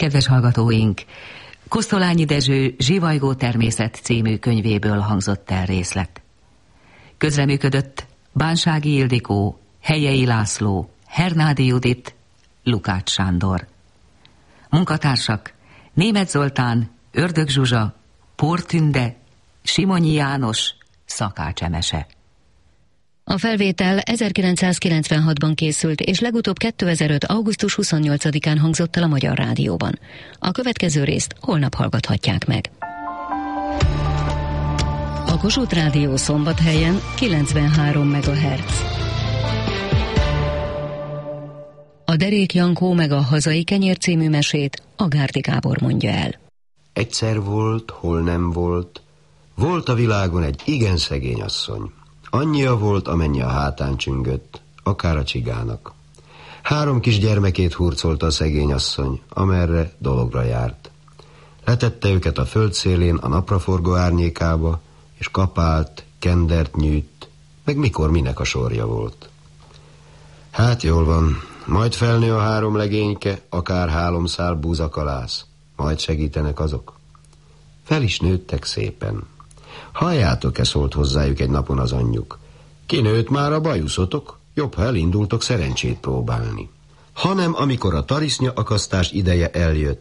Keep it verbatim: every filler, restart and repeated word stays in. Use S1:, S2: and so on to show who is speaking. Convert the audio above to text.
S1: Kedves hallgatóink, Kosztolányi Dezső Zsivajgó természet című könyvéből hangzott el részlet. Közreműködött Bánsági Ildikó, Helyei László, Hernádi Judit, Lukács Sándor. Munkatársak: Németh Zoltán, Ördög Zsuzsa, Pór Tünde, Simonyi János, Szakács Emese.
S2: A felvétel ezerkilencszázkilencvenhatban készült, és legutóbb kétezer-öt. augusztus huszonnyolcadikán hangzott el a Magyar Rádióban. A következő részt holnap hallgathatják meg. A Kossuth Rádió Szombathelyen kilencvenhárom megahertz. A Derék Jankó meg a Hazai Kenyér című mesét a Gárdi Gábor mondja el.
S3: Egyszer volt, hol nem volt, volt a világon egy igen szegény asszony. Annyia volt, amennyi a hátán csüngött, akár a csigának. Három kis gyermekét hurcolta a szegény asszony, amerre dologra járt. Letette őket a föld szélén a napraforgó árnyékába, és kapált, kendert nyűjt, meg mikor minek a sorja volt. Hát jól van, majd felnő a három legényke, akár hálomszál búzakalász, majd segítenek azok. Fel is nőttek szépen. Halljátok-e, szólt hozzájuk egy napon az anyjuk. Kinőtt már a bajuszotok, jobb, ha elindultok szerencsét próbálni. Hanem amikor a tarisznya akasztás ideje eljött,